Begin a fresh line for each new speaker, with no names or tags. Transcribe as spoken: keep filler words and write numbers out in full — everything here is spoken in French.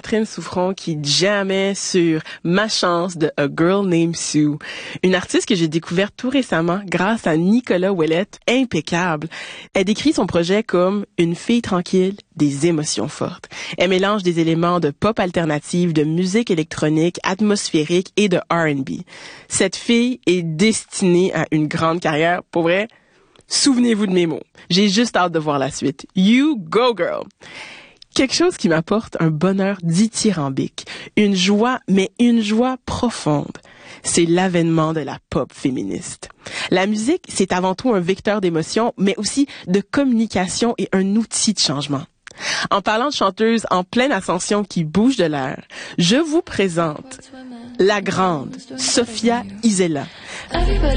Catherine Souffron qui jammait sur Ma chance de A Girl Named Sue, une artiste que j'ai découverte tout récemment grâce à Nicolas Ouellette, impeccable. Elle décrit son projet comme une fille tranquille, des émotions fortes. Elle mélange des éléments de pop alternative, de musique électronique, atmosphérique et de R and B. Cette fille est destinée à une grande carrière. Pour vrai, souvenez-vous de mes mots. J'ai juste hâte de voir la suite. You go, girl! Quelque chose qui m'apporte un bonheur dithyrambique, une joie, mais une joie profonde. C'est l'avènement de la pop féministe. La musique, c'est avant tout un vecteur d'émotion, mais aussi de communication et un outil de changement. En parlant de chanteuses en pleine ascension qui bougent de l'air, je vous présente la grande Sophia Isela.